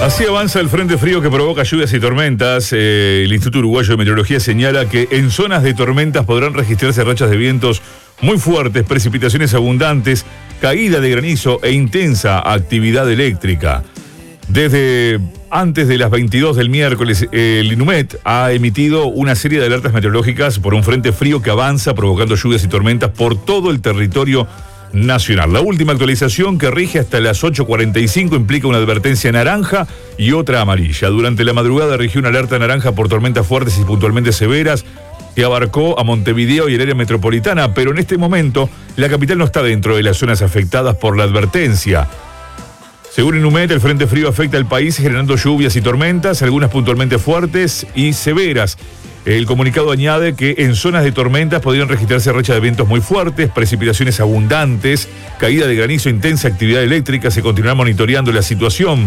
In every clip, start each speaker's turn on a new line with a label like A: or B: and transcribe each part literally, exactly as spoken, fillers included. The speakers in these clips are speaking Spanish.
A: Así avanza el frente frío que provoca lluvias y tormentas. Eh, el Instituto Uruguayo de Meteorología señala que en zonas de tormentas podrán registrarse rachas de vientos muy fuertes, precipitaciones abundantes, caída de granizo e intensa actividad eléctrica. Desde antes de las veintidós del miércoles, el INUMET ha emitido una serie de alertas meteorológicas por un frente frío que avanza provocando lluvias y tormentas por todo el territorio nacional. La última actualización, que rige hasta las ocho cuarenta y cinco, implica una advertencia naranja y otra amarilla. Durante la madrugada rigió una alerta naranja por tormentas fuertes y puntualmente severas que abarcó a Montevideo y el área metropolitana, pero en este momento la capital no está dentro de las zonas afectadas por la advertencia. Según INUMET, el frente frío afecta al país generando lluvias y tormentas, algunas puntualmente fuertes y severas. El comunicado añade que en zonas de tormentas podrían registrarse rachas de vientos muy fuertes, precipitaciones abundantes, caída de granizo, intensa actividad eléctrica. Se continuará monitoreando la situación.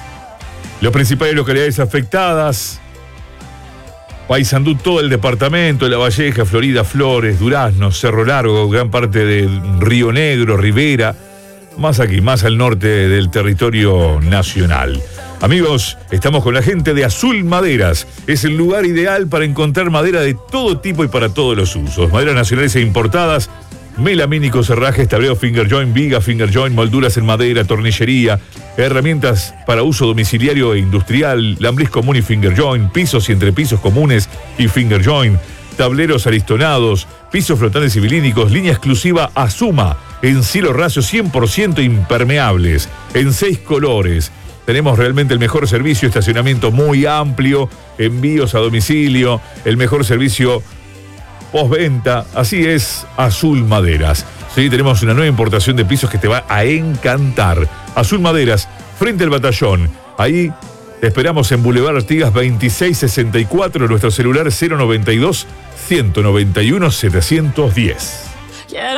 A: Las principales localidades afectadas: Paysandú, todo el departamento, La Valleja, Florida, Flores, Durazno, Cerro Largo, gran parte de Río Negro, Rivera, más aquí, más al norte del territorio nacional. Amigos, estamos con la gente de Azul Maderas. Es el lugar ideal para encontrar madera de todo tipo y para todos los usos. Maderas nacionales e importadas, melamínicos, herrajes, tablero finger joint, viga finger joint, molduras en madera, tornillería, herramientas para uso domiciliario e industrial, lambris común y finger joint, pisos y entrepisos comunes y finger joint, tableros aristonados, pisos flotantes y bilínicos, línea exclusiva Azuma, en cielo raso cien por ciento impermeables, en seis colores. Tenemos realmente el mejor servicio, estacionamiento muy amplio, envíos a domicilio, el mejor servicio postventa. Así es Azul Maderas. Sí, tenemos una nueva importación de pisos que te va a encantar. Azul Maderas, frente al batallón. Ahí te esperamos en Boulevard Artigas veintiséis sesenta y cuatro, nuestro celular cero noventa y dos, ciento noventa y uno, setecientos diez.